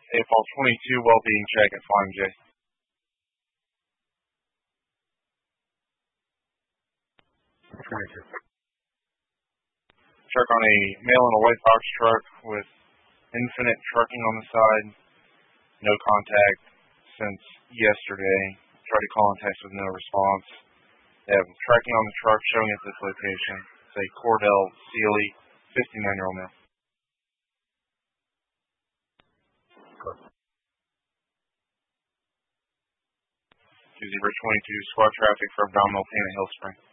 AFL 22 well-being check at Flying J. Truck on a male in a white box truck with Infinite Trucking on the side. No contact since yesterday. Tried to call and text with no response. They have tracking on the truck showing at this location. It's a Cordell Sealy, 59-year-old male. 2-0-22, squad traffic for abdominal pain at Hill Spring.